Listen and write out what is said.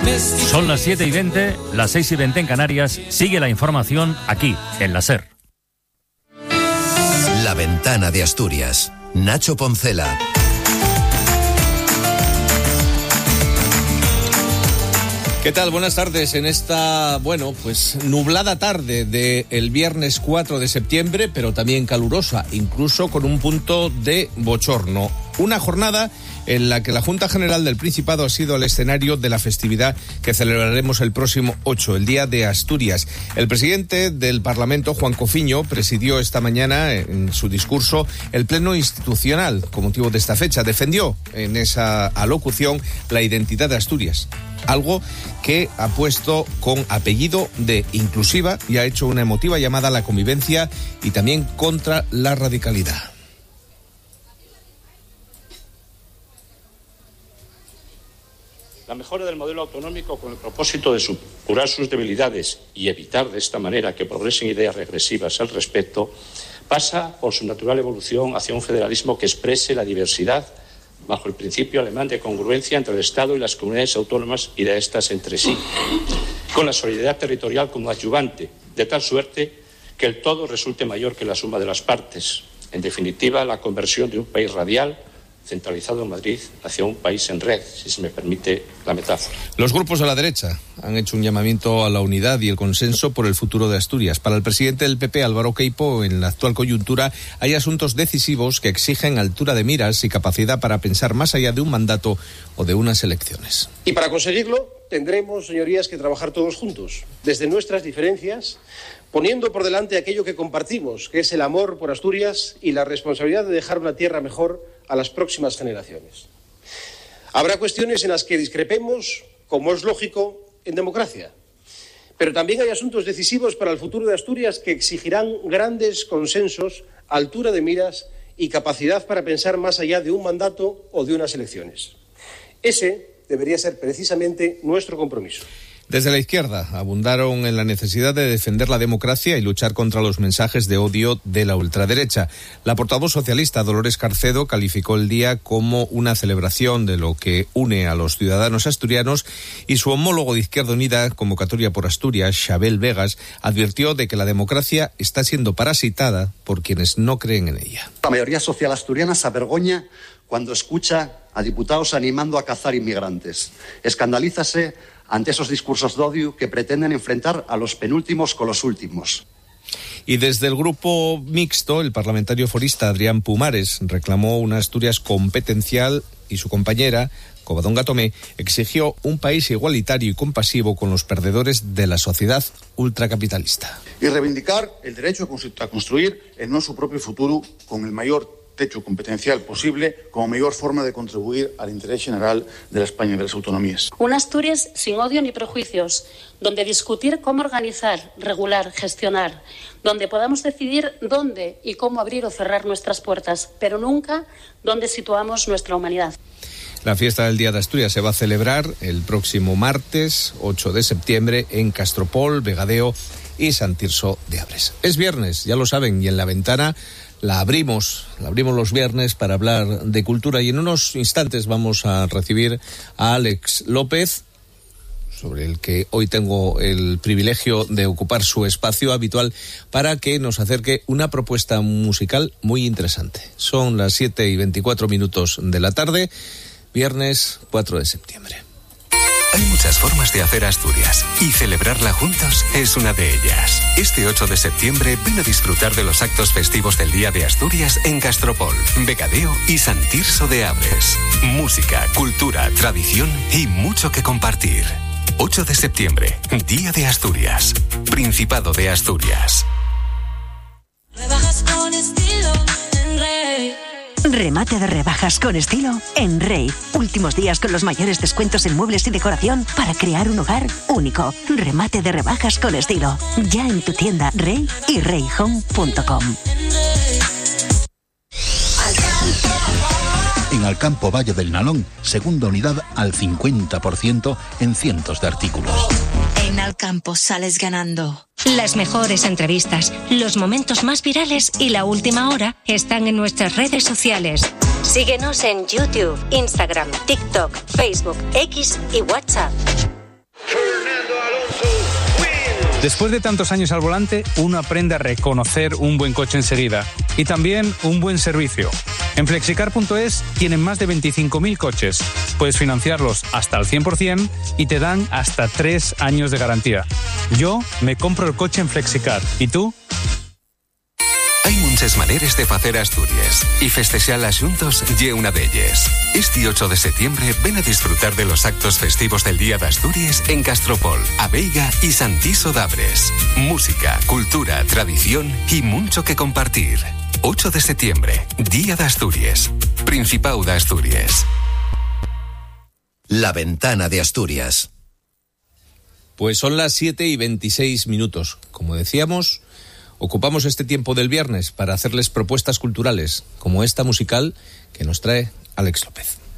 Son las 7:20, las 6:20 en Canarias. Sigue la información aquí, en la SER. La ventana de Asturias. Nacho Poncela. ¿Qué tal? Buenas tardes en esta, nublada tarde del viernes 4 de septiembre, pero también calurosa, incluso con un punto de bochorno. Una jornada en la que la Junta General del Principado ha sido el escenario de la festividad que celebraremos el próximo 8, el Día de Asturias. El presidente del Parlamento, Juan Cofiño, presidió esta mañana en su discurso el pleno institucional con motivo de esta fecha. Defendió en esa alocución la identidad de Asturias, algo que ha puesto con apellido de inclusiva y ha hecho una emotiva llamada a la convivencia y también contra la radicalidad. La mejora del modelo autonómico con el propósito de curar sus debilidades y evitar de esta manera que progresen ideas regresivas al respecto pasa por su natural evolución hacia un federalismo que exprese la diversidad bajo el principio alemán de congruencia entre el Estado y las comunidades autónomas y de estas entre sí, con la solidaridad territorial como adyuvante, de tal suerte que el todo resulte mayor que la suma de las partes. En definitiva, la conversión de un país radial centralizado en Madrid hacia un país en red, si se me permite la metáfora. Los grupos de la derecha han hecho un llamamiento a la unidad y el consenso por el futuro de Asturias. Para el presidente del PP, Álvaro Queipo, en la actual coyuntura hay asuntos decisivos que exigen altura de miras y capacidad para pensar más allá de un mandato o de unas elecciones. Y para conseguirlo tendremos, señorías, que trabajar todos juntos, desde nuestras diferencias, poniendo por delante aquello que compartimos, que es el amor por Asturias y la responsabilidad de dejar una tierra mejor a las próximas generaciones. Habrá cuestiones en las que discrepemos, como es lógico en democracia, pero también hay asuntos decisivos para el futuro de Asturias que exigirán grandes consensos, altura de miras y capacidad para pensar más allá de un mandato o de unas elecciones. Ese debería ser precisamente nuestro compromiso. Desde la izquierda abundaron en la necesidad de defender la democracia y luchar contra los mensajes de odio de la ultraderecha. La portavoz socialista Dolores Carcedo calificó el día como una celebración de lo que une a los ciudadanos asturianos y su homólogo de Izquierda Unida, Convocatoria por Asturias, Xabel Vegas, advirtió de que la democracia está siendo parasitada por quienes no creen en ella. La mayoría social asturiana se avergoña cuando escucha a diputados animando a cazar inmigrantes. Escandalízase ante esos discursos de odio que pretenden enfrentar a los penúltimos con los últimos. Y desde el grupo mixto, el parlamentario forista Adrián Pumares reclamó una Asturias competencial y su compañera, Covadonga Tomé, exigió un país igualitario y compasivo con los perdedores de la sociedad ultracapitalista. Y reivindicar el derecho a construir el nuestro propio futuro con el mayor techo competencial posible como mejor forma de contribuir al interés general de la España y de las autonomías. Una Asturias sin odio ni prejuicios, donde discutir cómo organizar, regular, gestionar, donde podamos decidir dónde y cómo abrir o cerrar nuestras puertas, pero nunca dónde situamos nuestra humanidad. La fiesta del Día de Asturias se va a celebrar el próximo martes 8 de septiembre en Castropol, Vegadeo y Sant Tirso de Abres. Es viernes, ya lo saben, y en la ventana la abrimos los viernes para hablar de cultura y en unos instantes vamos a recibir a Alex López, sobre el que hoy tengo el privilegio de ocupar su espacio habitual para que nos acerque una propuesta musical muy interesante. Son las 7:24 de la tarde, viernes 4 de septiembre. Hay muchas formas de hacer Asturias y celebrarla juntos es una de ellas. Este 8 de septiembre ven a disfrutar de los actos festivos del Día de Asturias en Castropol, Vegadeo y Sant Tirso de Abres. Música, cultura, tradición y mucho que compartir. 8 de septiembre, Día de Asturias, Principado de Asturias. Rebajas con estilo en Rey. Remate de rebajas con estilo en Rey. Últimos días con los mayores descuentos en muebles y decoración para crear un hogar único. Remate de rebajas con estilo. Ya en tu tienda Rey y reyhome.com. En Alcampo Valle del Nalón, segunda unidad al 50% en cientos de artículos. En Alcampo sales ganando. Las mejores entrevistas, los momentos más virales y la última hora están en nuestras redes sociales. Síguenos en YouTube, Instagram, TikTok, Facebook, X y WhatsApp. Después de tantos años al volante, uno aprende a reconocer un buen coche enseguida y también un buen servicio. En Flexicar.es tienen más de 25.000 coches. Puedes financiarlos hasta el 100% y te dan hasta 3 años de garantía. Yo me compro el coche en Flexicar. ¿Y tú? Hay muchas maneras de hacer Asturias y festejarlas juntos y una de ellas. Este 8 de septiembre ven a disfrutar de los actos festivos del Día de Asturias en Castropol, Abeiga y Santiso d'Abres. Música, cultura, tradición y mucho que compartir. 8 de septiembre, Día de Asturias. Principado de Asturias. La ventana de Asturias. Pues son las 7:26. Como decíamos, ocupamos este tiempo del viernes para hacerles propuestas culturales, como esta musical que nos trae Alex López.